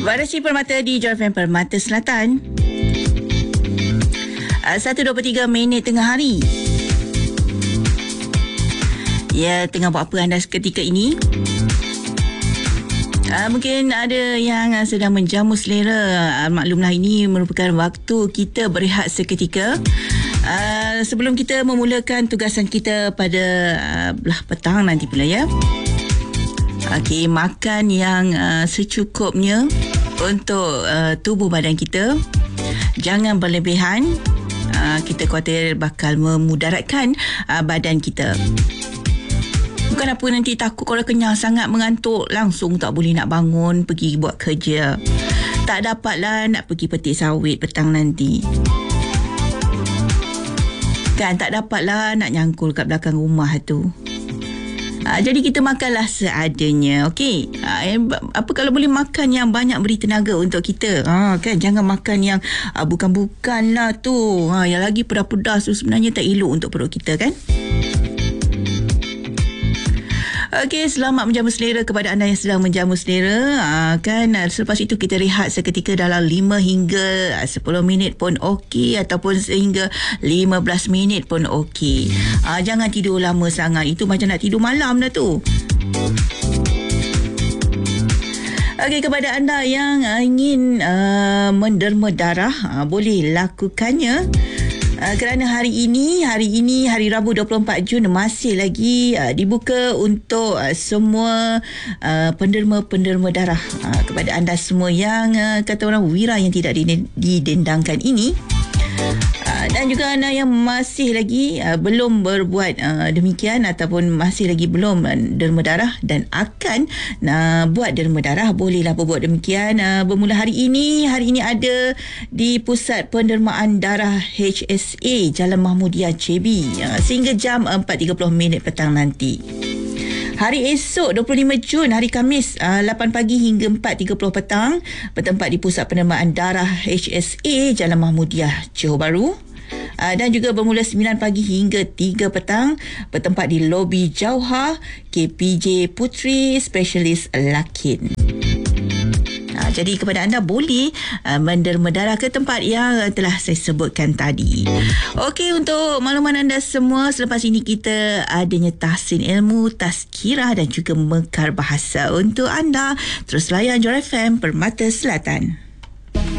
Warasi Permata di Joy FM Permata Selatan. 1:23 tengah hari. Ya, tengah buat apa anda ketika ini? Mungkin ada yang sedang menjamu selera. Maklumlah, ini merupakan waktu kita berehat seketika. Sebelum kita memulakan tugasan kita pada belah petang nanti pula ya. Okey, makan yang secukupnya untuk tubuh badan kita. Jangan berlebihan. Kita khawatir bakal memudaratkan badan kita. Bukan apa nanti takut kalau kenyang sangat mengantuk langsung tak boleh nak bangun pergi buat kerja. Tak dapatlah nak pergi petik sawit petang nanti. Kan tak dapatlah nak nyangkul kat belakang rumah tu. Jadi kita makanlah seadanya, okey. Apa kalau boleh makan yang banyak beri tenaga untuk kita. Kan jangan makan yang bukan-bukanlah tu. Yang lagi pedas-pedas tu sebenarnya tak elok untuk perut kita kan. Okey, selamat menjamu selera kepada anda yang sedang menjamu selera. Selepas itu kita rehat seketika dalam 5 hingga 10 minit pun okey, ataupun sehingga 15 minit pun okey. Jangan tidur lama sangat. Itu macam nak tidur malam dah tu. Okey, kepada anda yang ingin menderma darah, boleh lakukannya. Kerana hari ini hari Rabu 24 Jun masih lagi dibuka untuk semua penderma darah. Kepada anda semua yang kata orang wira yang tidak didendangkan ini, dan juga anda yang masih lagi belum berbuat demikian ataupun masih lagi belum derma darah dan akan buat derma darah, bolehlah berbuat demikian. Bermula hari ini ada di Pusat Pendermaan Darah HSA Jalan Mahmudiah JB sehingga jam 4.30 petang nanti. Hari esok 25 Jun hari Khamis 8 pagi hingga 4.30 petang bertempat di Pusat Pendermaan Darah HSA Jalan Mahmudiah Johor Bahru. Dan juga bermula 9 pagi hingga 3 petang bertempat di lobi Jauhar KPJ Puteri Specialist Lakin. Jadi kepada anda boleh menderma darah ke tempat yang telah saya sebutkan tadi. Okey, untuk makluman anda semua, selepas ini kita adanya tahsin ilmu, tazkirah dan juga mekar bahasa untuk anda. Terus layan Joy FM Permata Selatan.